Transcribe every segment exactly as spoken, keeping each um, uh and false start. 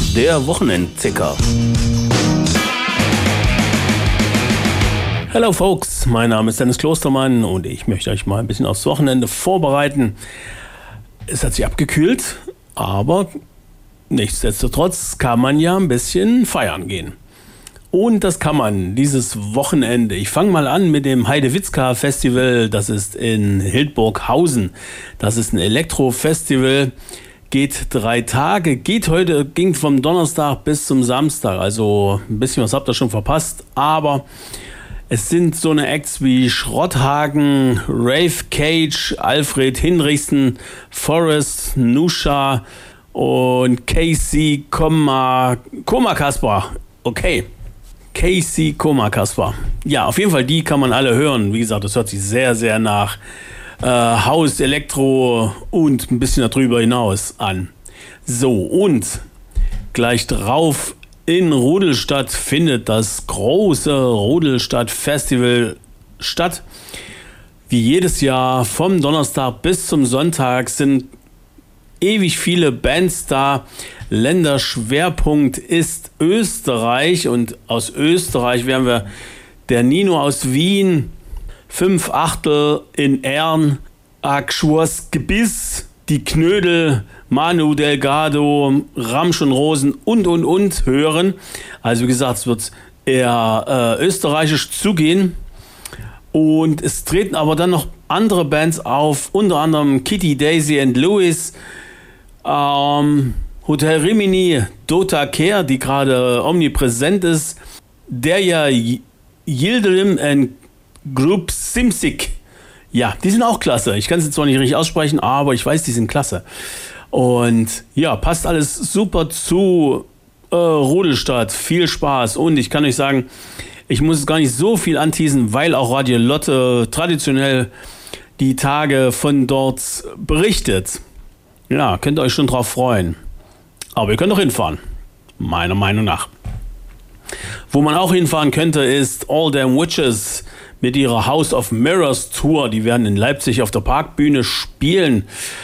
der Wochenendticker. Hello folks, mein Name ist Dennis Klostermann und ich möchte euch mal ein bisschen aufs Wochenende vorbereiten. Es hat sich abgekühlt, aber nichtsdestotrotz kann man ja ein bisschen feiern gehen. Und das kann man dieses Wochenende. Ich fange mal an mit dem Heidewitzka Festival. Das ist in Hildburghausen. Das ist ein Elektro-Festival. Geht drei Tage. Geht heute, ging vom Donnerstag bis zum Samstag. Also ein bisschen was habt ihr schon verpasst. Aber es sind so eine Acts wie Schrotthagen, Rave Cage, Alfred Hinrichsen, Forrest, Nusha und Casey Koma, Koma Kasper. Okay. Casey Koma Kasper. Ja, auf jeden Fall, die kann man alle hören. Wie gesagt, das hört sich sehr, sehr nach äh, Haus, Elektro und ein bisschen darüber hinaus an. So, und gleich drauf in Rudolstadt findet das große Rudolstadt Festival statt. Wie jedes Jahr vom Donnerstag bis zum Sonntag sind ewig viele Bands da. Länderschwerpunkt ist Österreich und aus Österreich werden wir der Nino aus Wien, Fünf Achtel in Ern, Akschwurs Gebiss, die Knödel, Manu Delgado, Ramsch und Rosen und und und hören. Also wie gesagt, es wird eher äh, österreichisch zugehen. Und es treten aber dann noch andere Bands auf, unter anderem Kitty, Daisy and Louis, ähm, Hotel Rimini, Dota Care, die gerade omnipräsent ist, Derya Yildirim and Group Simsik. Ja, die sind auch klasse. Ich kann sie zwar nicht richtig aussprechen, aber ich weiß, die sind klasse. Und ja, passt alles super zu äh, Rudolstadt. Viel Spaß. Und ich kann euch sagen, ich muss es gar nicht so viel anteasen, weil auch Radio Lotte traditionell die Tage von dort berichtet. Ja, könnt ihr euch schon drauf freuen. Aber ihr könnt auch hinfahren, meiner Meinung nach. Wo man auch hinfahren könnte, ist All Damn Witches mit ihrer House of Mirrors Tour. Die werden in Leipzig auf der Parkbühne spielen.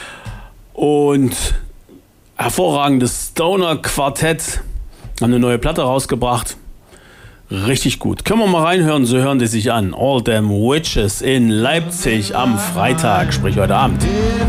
Und hervorragendes Stoner-Quartett haben eine neue Platte rausgebracht. Richtig gut. Können wir mal reinhören, so hören die sich an. All Damn Witches in Leipzig am Freitag, sprich heute Abend.